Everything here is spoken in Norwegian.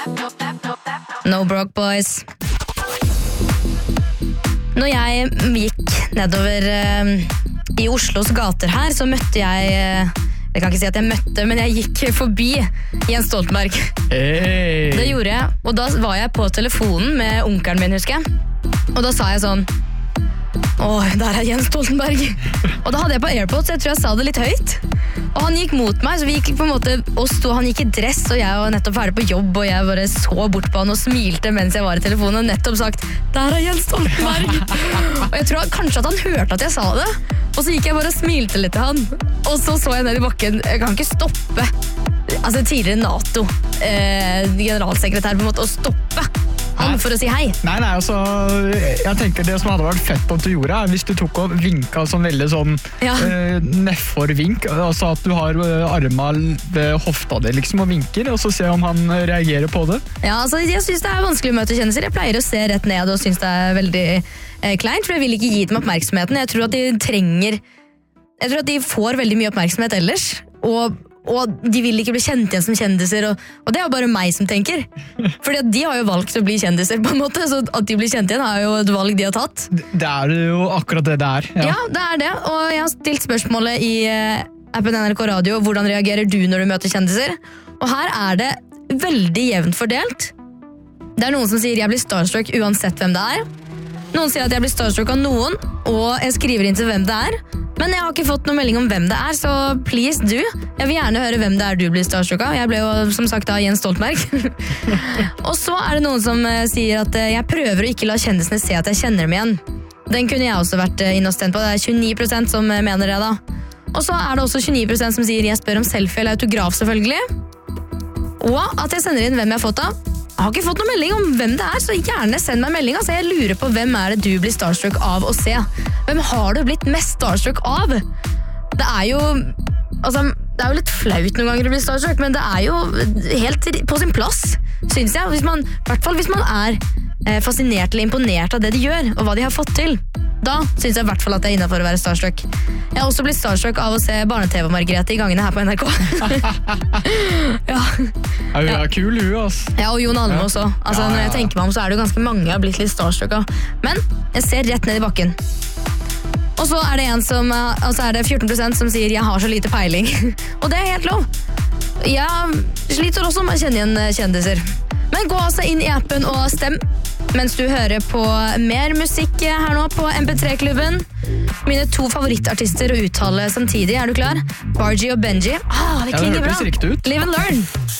No Broke Boys. Når jeg gikk nedover i Oslos gater her, så møtte jeg kan ikke si at jeg møtte, men jeg gikk forbi Jens Stoltenberg. Hey. Det gjorde jeg, og da var jeg på telefonen med onkelen min, husker jeg. Og da sa jeg sånn, der er Jens Stoltenberg. Og da hadde jeg på AirPods, så jeg tror jeg sa det litt høyt. Og han gikk mot meg, så vi gikk på en måte, han gikk i dress, og jeg var nettopp ferdig på jobb, og jeg bare så bort på han og smilte mens jeg var i telefonen, og nettopp sagt, der er Jens Stoltenberg. Og jeg tror kanskje at han hørte at jeg sa det, og så gikk jeg bare og smilte litt til han, og så jeg ned i bakken, jeg kan ikke stoppe, altså tidligere NATO, generalsekretær på en måte, å stoppe han for å si hei. Nei, altså, jeg tenker det som hadde vært fett at du gjorde, hvis du tok og vinket sånn veldig sånn nedfor-vink, altså at du har armen ved hofta di liksom og vinker, og så se om han reagerer på det. Ja, altså, jeg synes det er vanskelig å møte kjendiser. Jeg pleier å se rett ned og synes det er veldig kleint, for jeg vil ikke gi dem oppmerksomheten. Jeg tror at de får veldig mye oppmerksomhet ellers, og de vil ikke bli kjent igjen som kjendiser, og det er jo bare meg som tenker. Fordi at de har jo valgt å bli kjendiser på en måte, så at de blir kjent igjen er jo et valg de har tatt. Det er jo akkurat det er. Ja, det er det, og jeg har stilt spørsmålet i appen NRK Radio, hvordan reagerer du når du møter kjendiser? Og her er det veldig jevnt fordelt. Det er noen som sier jeg blir starstruck uansett hvem det er. Noen sier at jeg blir starstruck av noen, og jeg skriver inn til hvem det er. Men jeg har ikke fått noen melding om hvem det er, så please du. Jeg vil gjerne høre hvem det er du blir starstruck av. Jeg ble jo som sagt da Jens Stoltenberg. Og så er det noen som sier at jeg prøver å ikke la kjendisene se at jeg kjenner dem igjen. Den kunne jeg også vært inne og stemt på. Det er 29% som mener det da. Og så er det også 29% som sier jeg spør om selfie eller autograf selvfølgelig. Og at jeg sender inn hvem jeg har fått av. Jeg har ikke fått noen melding om hvem det er, så gjerne send meg melding. Altså, jeg lurer på hvem er det du blir starstruck av å se. Hvem har du blitt mest starstruck av? Det er jo litt flaut noen ganger å bli starstruck, men det er jo helt på sin plass, synes jeg. I hvert fall hvis man er fascinert eller imponert av det de gjør, og hva de har fått til. Da synes jeg i hvert fall at det er innenfor å være starstruck. Jeg har også blitt starstruck av å se Barne-TV og Margrethe i gangene her på NRK. Ja, hun er kul, hun, altså. Ja, og Jon Alme også. Altså, når jeg tenker meg om, så er det jo ganske mange jeg har blitt litt starstruck av. Men jeg ser rett ned i bakken. Og så er det er det 14% som sier jeg har så lite peiling. Og det er helt lov. Jeg sliter også med å kjenne igjen kjendiser. Men gå altså inn i appen og stem mens du hører på mer musikk her nå på MP3-klubben. Mine 2 favorittartister å uttale samtidig, er du klar? Bargy og Benji. Det klinger bra. Riktig ut. Live and learn.